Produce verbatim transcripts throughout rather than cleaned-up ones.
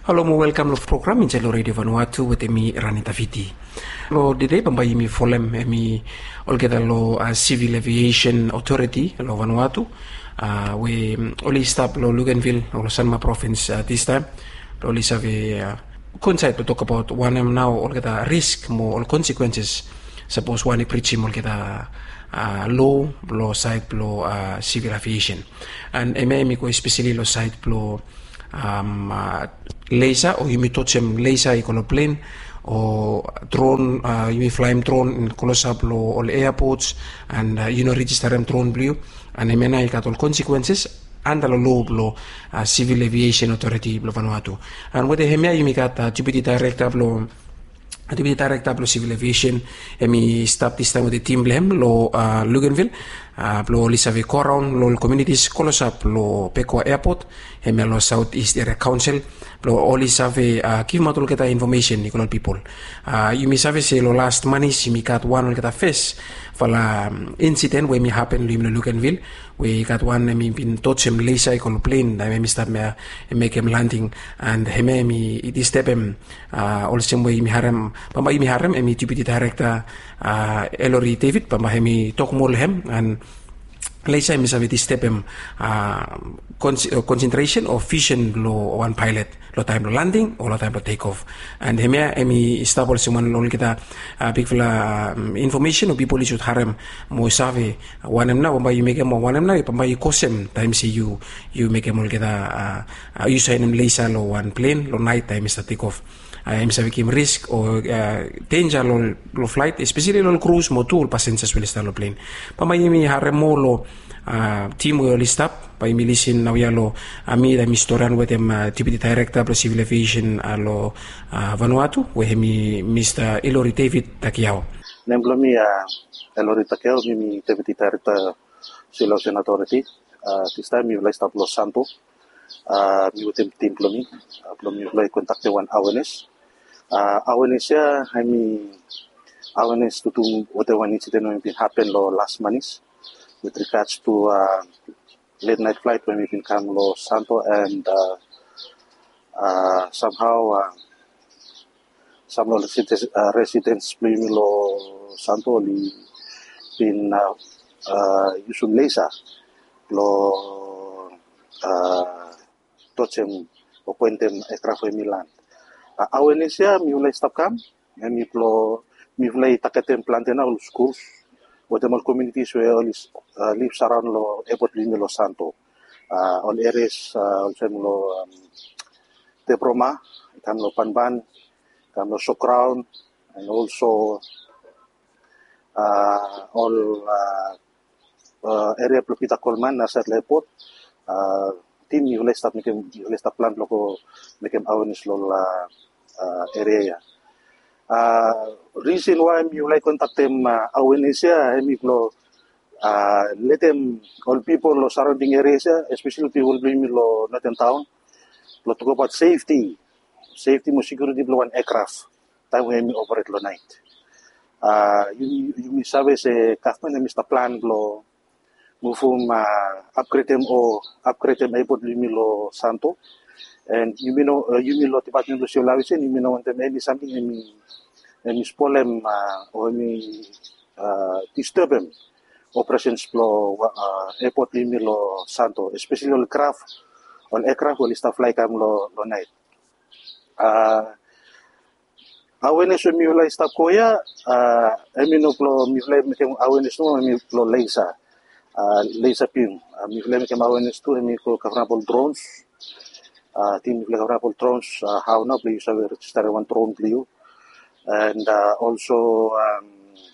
Hello mo welcome lo program in Jalo Radio Vanuatu with emi Ranita Viti. Lo dide bamba imi folem emi olgeda lo uh, Civil Aviation Authority lo Vanuatu. Uh, we only stop lo Luganville or Sanma province uh, this time. Lo lisa we uh, concept to talk about one am now olgeda risk mo all consequences. Suppose one preaching olgeda uh, law lo side lo uh, civil aviation. And emi emi ko especially lo side lo um, uh, laser or yumi touchem laser ikono plane or drone uh, yumi flying drone in close up lo all airports and uh, you know register them drone blue and emena ikat all consequences and lo law lo uh, Civil Aviation Authority lo Vanuatu and with the hemia yumi kat uh, deputy director lo Deputy Director lo Civil Aviation emi start this time with the team blem lo uh, Luganville uh, lo lisave koraun lo communities close up lo Peko Airport emi lo Southeast Area Council lo oli save uh, give matul kita information ni kolon people uh, yumi save se lo last manis yumi kat one kita face fala um, incident we mi happen lo Luganville we got one emi bin touchem laser ikol plane da emi start me make him landing and heme mi it is step em uh, also we mi haram pamba imi haram emi deputy director uh, Ellery David pamba hemi talk more hem and laser emi save this step em uh, con uh, concentration or vision lo one pilot lo time lo landing or lo time lo take off and hemia emi stable someone lo kita uh, big fla um, information of people should haram mo save one em na pamba you make mo one em na pamba you kosem time see you you make mo kita uh, uh, you sign em laser lo one plane lo night time is take off Uh, emi sabi kim risk o uh, danger lo, lo flight especially lo cruise mo tu passengers will start lo plane pama imi haremo lo uh, team will stop pa imi listen na lo ami da mi storan with em uh, deputy director pro Civil Aviation uh, lo uh, Vanuatu we hemi Mister Ellery David Takiao nemblo mi uh, Ellery Takiao mi deputy director Civil Aviation Authority uh, this time mi will stop lo Santo uh, mi utem team plomi uh, plomi will contact one awareness Uh, awareness ya, I mean, awareness to do whatever incident when it happened lo last month with regards to uh, late night flight when we been come lo Santo and uh, uh, somehow uh, some lo residents, uh, residents blame lo Santo li been uh, uh, using laser lo uh, touchem o pointem aircraft Milan. Uh, awareness ya mi ulai stop kam ya mi plo mi ulai takatem plantena ul schools what all communities where all is uh, lives around lo airport lini lo Santo uh, all areas uh, also lo um, Teproma kam lo Panban kam lo Socrown and also uh, all uh, uh, area Plupita Coleman Nasat Airport uh, team mi ulai stop mi ulai stop plant lo ko mekem awareness lo la uh, area ya. Uh, reason why mi ulai contact them uh, awareness ya, mi lo uh, let them all people lo surrounding areas ya, especially people bring lo Northern Town, lo talk about safety, safety mo security lo one aircraft, time when mi operate lo night. Uh, you you mi sabe se government mi sta plan lo mufum uh, upgrade them or upgrade them airport limi lo Santo. And you know, uh, you know, Department of Civil Aviation, you know, and any something, any, any problem, uh, or any, uh, disturb them, operations lo, uh, airport limi lo Santo, especially on craft, on aircraft, or stuff like am lo, lo night. Uh, awareness when you like stuff koya, uh, I mean, lo, mi like making awareness no, I mean, lo laser, uh, laser pin, uh, mi like making awareness too, I mean, ko kavrapol drones, Uh, team Flavorable drones, uh, how now please have register one drone blue and uh, also um,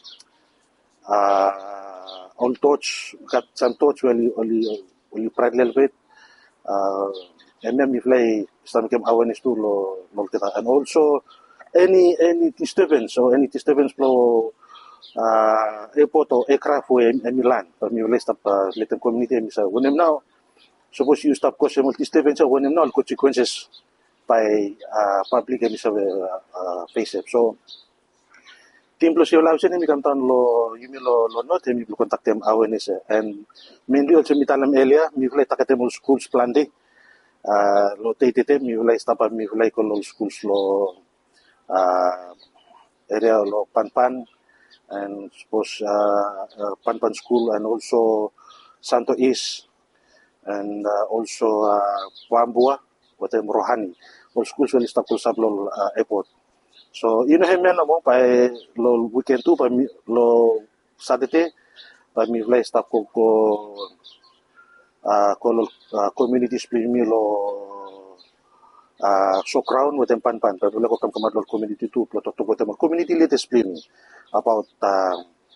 uh, all torch got some torch only only only pride little bit uh, and then we play some game awareness to lo, lo and also any any disturbance or any disturbance flow uh, airport or aircraft way in Milan but we list up uh, little community and so when now suppose you stop cause multi disturbance when now consequences by uh, public and uh, uh, face it. So team plus your lives and come down lo you mean lo lo not and you contact them awareness and mainly also mitalam area me play takatem schools planting uh, lo te te te mi ulai stapa mi ulai ko lo schools lo uh, area lo Panpan and suppose uh, uh, Panpan school and also Santo East and uh, also uh, Wambua with them Rohani all schools will stop to sablo uh, airport so ino hemen mo pa lo weekend tu pa mi, lo Saturday pa mi ulai stop ko ko uh, ko lo uh, community split mi lo uh, so crown with them Panpan pa lo ko kam kamad lo community tu lo to ko them community let split about uh,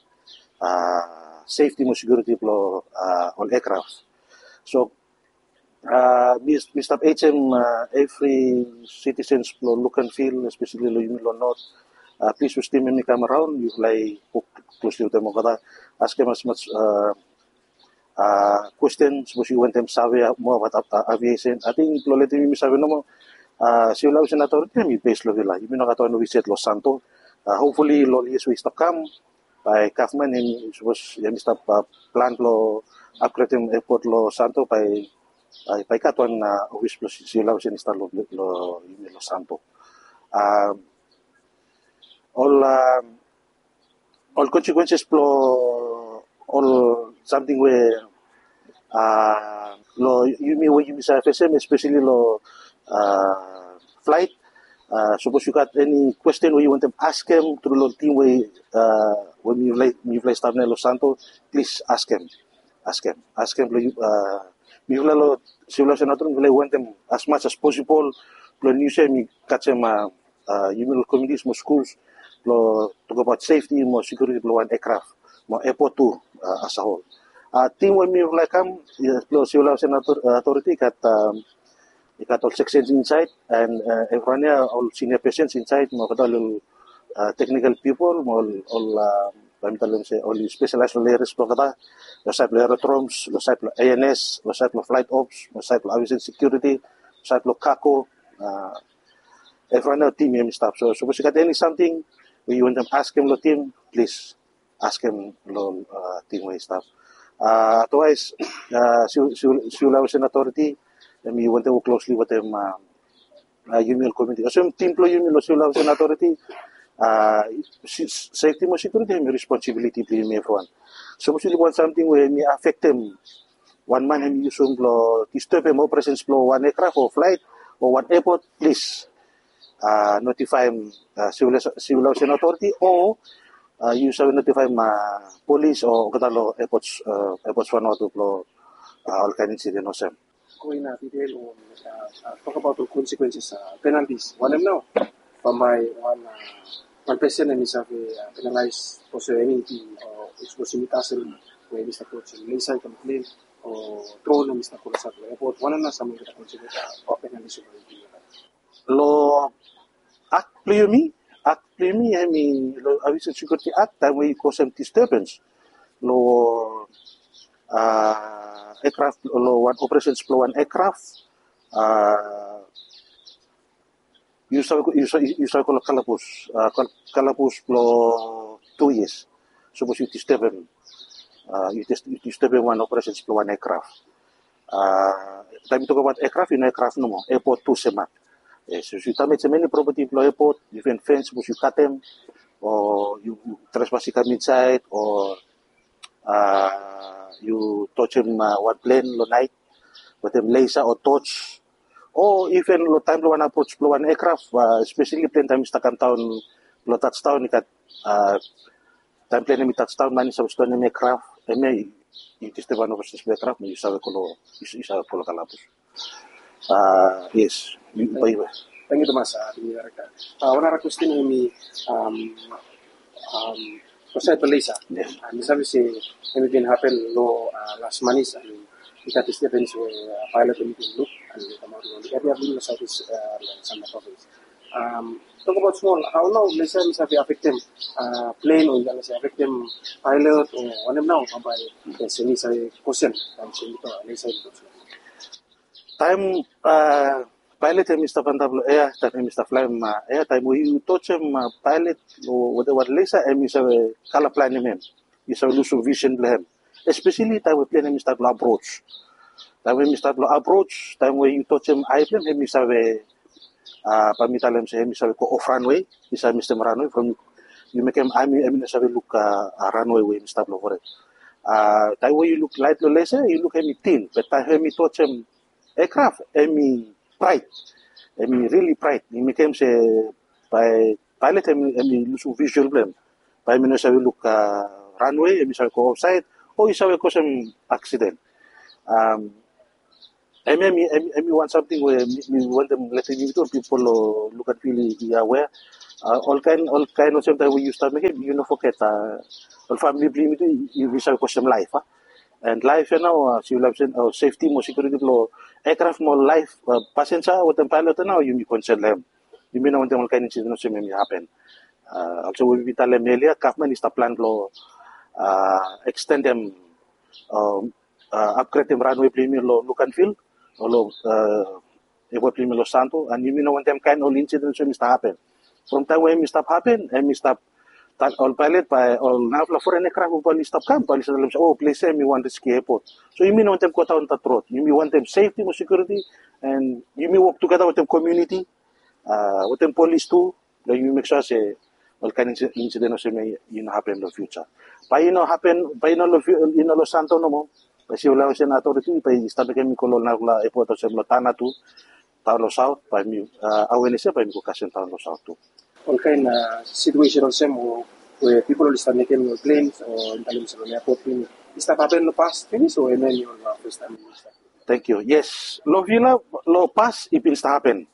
uh, safety mo security lo uh, on aircraft so uh, Mister H M uh, every citizens lo look and feel especially lo yun lo not uh, please stay me come around you like close to them kata ask them as much uh, uh, questions suppose you want them sabi more about uh, aviation I think lo let me sabi no mo uh, si Ulaw Senator mi base lo vila yun nakato no visit Los Santos uh, hopefully lo yes we stop come by government and suppose yan stop uh, plant lo upgrade airport lo Santo by ay by katuan na uh, office plus sila sin install lo lo lo Santo um all uh, all consequences lo all something where uh lo you mean when you miss F S M especially lo uh flight uh suppose you got any question or you want to ask them through the team way uh when you fly you fly staff na Los Santos please ask them ask them ask them uh mi lo si Ulaw Senator mi want them as much as possible lo new say mi catch them uh you will communities mo schools lo talk about safety mo security lo one aircraft mo airport too uh, as a whole uh team when mi fly come lo si Ulaw Senator uh, authority kat um, got all sections inside and uh, everyone all senior patients inside mo kadalo uh, technical people mo all uh, pamitalon say all specialized layers lo kata lo site lo aerodromes lo site lo A N S lo site lo flight ops lo site lo aviation security lo site lo CACO uh, everyone team and stuff so suppose you got any something we want them ask him lo team please ask him lo uh, team way stuff uh, otherwise uh, si si si Ulaw Authority and we want to work closely with them uh, uh, union committee. So yung team lo union lo Ulaw Authority uh, safety mo security may responsibility to everyone. So mo sila want something where may affect them one man and use lo disturb mo presence flow one aircraft or flight or one airport please uh, notify him uh, si Ulaw Authority or uh, you shall notify ma uh, police or katalo airports uh, airports Vanuatu lo uh, all kind incident no sem. Going na detail on uh, uh, talk about the consequences uh, penalties one of them now pamay one uh, one person na misa uh, penalized for serenity or exclusivity where Mister Coach Lisa complain or throw na Mister Coach sa airport one na sa mga consequences of penalties lo act plumi act plumi hemi lo aviation security act that way cause some disturbance lo uh, aircraft lo one operations flow one aircraft uh you saw you saw you saw ko kalapus uh, kalapus lo two years suppose you disturb them uh you just you disturb one operations flow one aircraft uh time talk about aircraft in aircraft no more airport two semat yes so you damage many property flow airport you can fence suppose you cut them or you trespass inside or uh you touch him uh, one plane lo night with him laser or torch or even lo time lo one approach lo one aircraft uh, especially plane time stakan town lo touchdown ikat uh, time plane mi touchdown man sa stone ni aircraft e may it is the one of the aircraft mi sabe ko lo isa ko lo kalapos uh yes thank you thank you Tomas uh, uh, one other question mi um um Kasi ito Lisa, yes. uh, sabi si anything happen lo uh, last Manis and ikat is difference with uh, pilot meeting look and the amount of the area being sa this uh, Santa province. Um, talk about small, how now Lisa sabi affect them uh, plane o yung affect them pilot o ano now by sini sa question and sini to Lisa time uh pilot and Mister Pantablo air time Mister Fly ma air time we touch him uh, pilot or whatever laser and Mister color plan him you saw lose vision him especially time we plan Mister approach time when mi start lo approach, time when you touch him airplane, he mi sabe uh, pamitalem sa he mi sabe ko off runway, isa mi stem runway from you make him I mean I mean sabe look uh, a runway way mi start lo for it. Uh, time when you look light lo lese, you look him thin, but time he mi touch him aircraft, he mi bright, he mi really bright. He make him say by pilot he mi he mi lose visual blame. By mi no sabe look uh, runway, he mi sabe ko offside, o you sabe ko some accident. Um, I mean, I mean, I mean, want something where we want them letting you know people uh, look at really be aware. Uh, all kind, all kind of sometimes when you start making, you know, forget. Uh, all family blame it. You wish I question life, huh? And life, you know, uh, civil aviation, uh, safety, more security law, aircraft, more life, uh, passenger, what the pilot now, you may concern them. You may know when them all kind of incidents may happen. Uh, also, we tell them earlier, government is the plan law, uh, extend them, um, uh, upgrade them runway premium law, look and feel. Although uh, it was Primo Los Santos, and you know when them kind of incidents when start happen. From time when we stop happen, and we stop all pilot by all now for an aircraft will stop come, police oh please say me want to ski airport. So you mean want them go down the road. You mean want them safety and security, and you mean work together with them community, uh, with them police too. Then you make sure say all kind of incidents may you know happen in the future. By you know happen by you know you know Los Santos no more. Kasi wala ko siya na authority, pa istabi kami ko na la airport sa Mlotana tu, Taulo South, pa mi awareness pa mi ko kasi Taulo South tu. All kind of situation also mo where people will start making planes or in terms of airport plane. Is that happen in the past finish or and then you know first time? Thank you. Yes, lo vila lo past it will happen.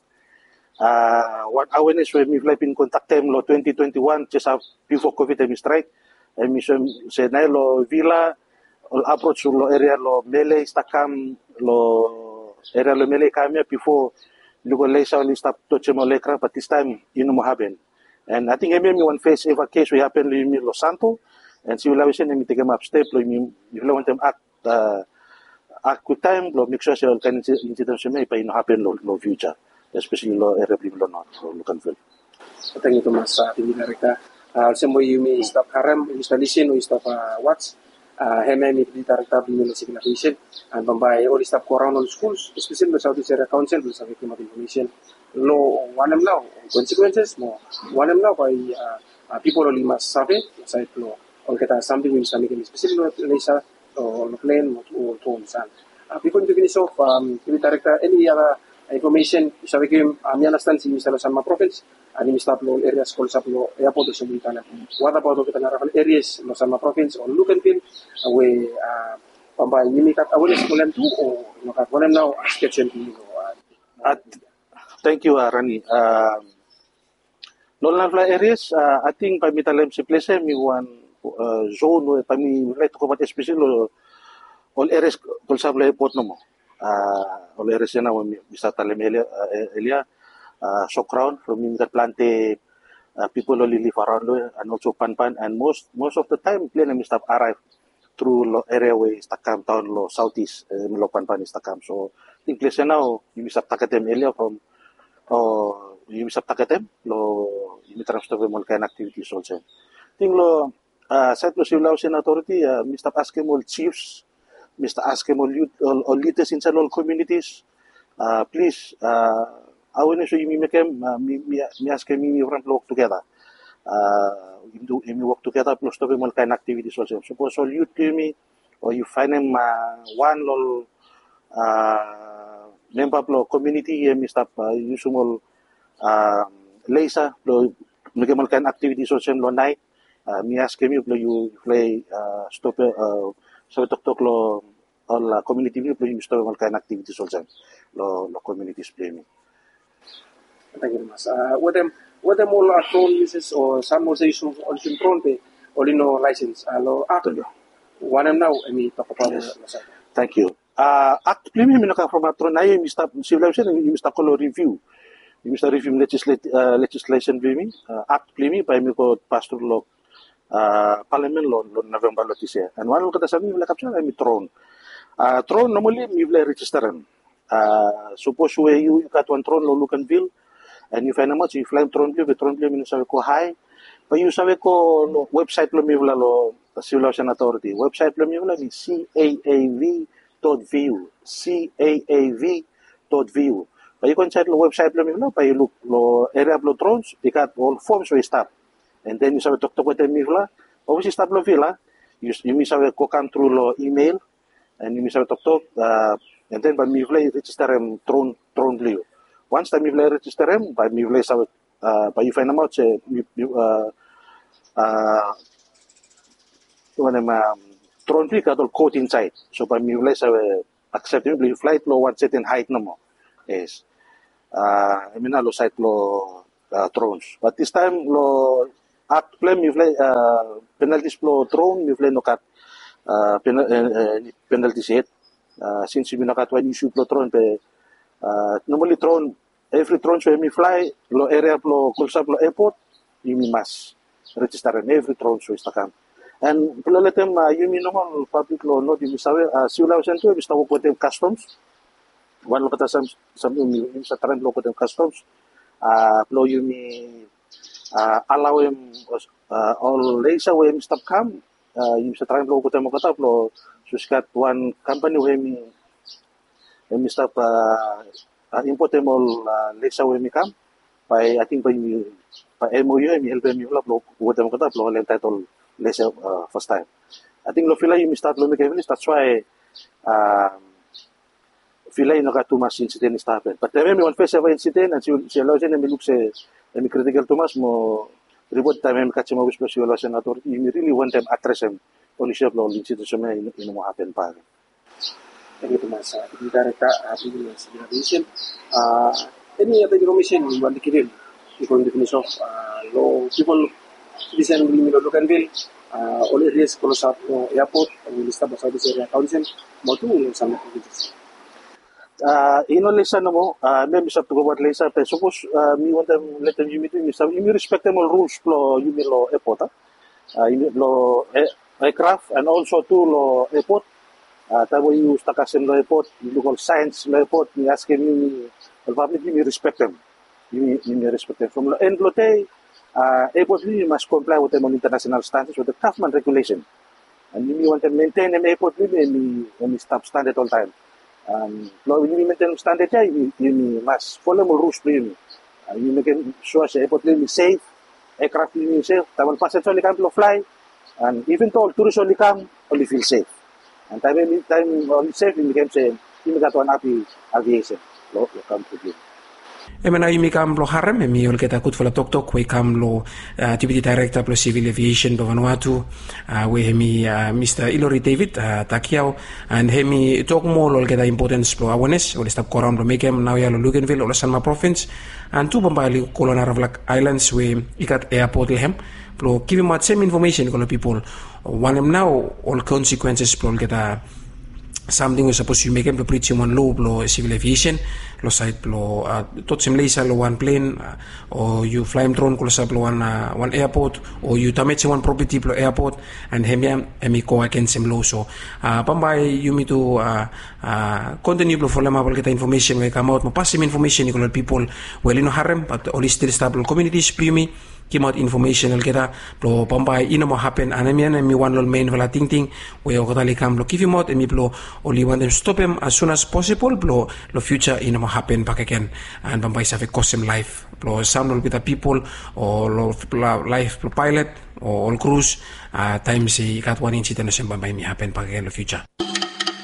Uh, what awareness when we fly in contact them lo twenty twenty-one just before COVID time strike, and mi say na lo vila approach lo area lo mele istakam lo area lo mele kami before lugo lesa only stop touch mo lekra but this time you know happen and I think maybe one face ever case we happen lo mi Los Santos and si wala wisen mi take up step lo mi you want them act uh, act with time lo make sure say kan incident may pa you happen lo lo future especially lo area lo not lo kan feel. Thank you Mas Tinggi Narika. Uh, Semua you may stop haram installation or stop uh, watch. Uh, Heme mi director of civil aviation and Bombay all staff around all schools, especially the Southeast Area Council will have information. Law one em now consequences more one em now by uh, uh, people only must survey side law or get something which is making specifically laser or plane or tones and uh, people to finish off um director any other information sa bikim ami understand si Mister Sama province ani Mister Law areas call sa law airport sa Bulkan. What about the Tanarakan areas no Sama province or look and feel we uh pambay ni kat awareness mo lang to o no kat wala now sketch and at thank you uh, Rani. Uh, no fly areas uh, I think pa mitalem si place mi one uh, zone pa mi like to comment especially all areas kung sa airport no mo. Uh, all areas na mo bisa talem elia elia uh, so crown from in plante uh, people only live around and also Panpan and most most of the time plane mi stop arrive through lo area way Stakam town lo southeast uh, lo Panpan Stakam so I think place now you bisa takatem elia from oh you bisa takatem lo you transfer mo kind activities also think lo uh, set lo civil aviation authority uh, Mister asking all chiefs Mister asking all youth all, all leaders in all communities uh, please uh, awareness you make them uh, me me asking me run work together uh, do we work together plus to all kind activities also suppose all youth to me or you find them uh, one lol uh, member of the community uh, Mister Uh, usual uh, laser lo make all kind activities also lo night uh, me asking me you play uh, stop uh, so tok-tok lo all uh, community view lo yung gusto mo kind activities also lo lo communities play me. Thank you mas. Uh, what them what them all are drone uses or some also issue also drone pe or no license uh, lo act one em now I mean talk about yes. Thank you. Uh, act play me minaka from drone na yung Mister civil aviation yung Mister ko review yung Mister review legislation uh, legislation play me uh, act play me pa mi ko pastor lo Uh, parliament lo, lo November lo tise and one kata sabi wala kapsa mi tron uh, tron normally mi wala registeran uh, suppose where you, you got one tron lo look and bill and you find out you fly tron bill tron bill mi sabi ko hi pa you sabi ko lo, website lo mi wala lo civil aviation authority website lo mi wala ni C A A V dot v u, C A A V dot v u. But you can check the website lo mivla, but you look lo area of drones, you got all forms we stop. And then you saw talk to with the mivla, obviously stop lo villa, you you miss have go come through lo email, and you miss have talk to, uh, and then by mivla you register him drone drone blue. Once the mivla register him, by mivla saw uh, by you find them out, say you uh uh when um drone blue got all code inside. So by mivla saw accept him, you flight lo one certain height no more. Yes. Uh, I mean, lo site lo uh, drones. But this time lo act play mi vle uh, penalties lo drone mi vle no kat uh, pen, uh, penalties it. Uh, since mi no kat one issue lo drone pe uh, normally drone every drone so mi fly lo area lo kulsap lo airport you mi mas register in every drone so istakam. And pula letem uh, you mi normal public lo no di misawe uh, siulaw sentu bista wo potem customs. One look at some some you sa trend look at customs uh blow you me uh allow him uh all laser when stop come uh you sa trend look at mo kata blow suskat one company when me when stop uh, uh import them all uh, laser when me come by I think by me by M O U me help me blow what them kata blowlen title laser uh, first time I think lo feel you start lo me that's why uh feel like no got too much incident is happen. But then one face ever incident and she she allows them look say and critical too much more reward time and catch more special lesson authority. You really want them address them only shape law incident so may in mo happen pa. Thank you too much. Uh, Director uh, Vision. Uh, any other information you want to give him? People in the finish of uh, law people citizen will look and will uh, all areas close up airport and will establish service area council. More to some activities. Uh, ino lesa no mo, uh, may misap to go what lesa, pero suppose, uh, mi want them, let them, you meet me, you respect them all rules, lo, you mean lo airport, uh, you mean lo aircraft, and also to lo airport, uh, tabo you stakasin lo airport, you look all science lo airport, you ask him, you, the public, you respect them, you, you respect them. From lo end lo te, uh, airport, you must comply with them on international standards, with the government regulation, and you want them maintain them airport, you mean, you stop standard all time. Um, kalau you maintain standard ya, you, you must follow more rules you. Uh, you make sure the airport you safe, aircraft you safe. Taman passengers only come to fly, and even though tourists only come, only feel safe. And time time only safe, you become say you got one happy aviation. Lo, lo come to you. Emena imi kam lo harem emi ol kita kut fala tok tok we kam lo uh, deputy director pro civil aviation do Vanuatu uh, we hemi uh, Mister Ilori David uh, Takiao and hemi talk more ol kita importance pro awareness ol stop koram lo mekem now ya lo Luganville ol Sanma province and tu pambali kolona Ravlak Islands we ikat airport lehem pro give him same information ko people one em now all consequences pro kita something we supposed to make him to preach one low lo civil aviation lo site lo uh, tot sim laser lo one plane uh, or you fly him drone ko sa lo one uh, one airport or you damage one property lo airport and him yam emi ko against him low so uh, pambay you me to uh, uh, continue lo for lemable kita information we come out mo pass him information ko people well ino harem but only still stable communities primi came out information kita lo pambay ino mo happen anemian emi one lo main wala ting ting we o katali kam lo give him out emi lo only want them stop him as soon as possible lo lo future ino mo happen back again and pambay sa cost him life lo sound lo kita people or lo life lo pilot or all crews uh, time si kat one incident na pambay mi happen back again lo future.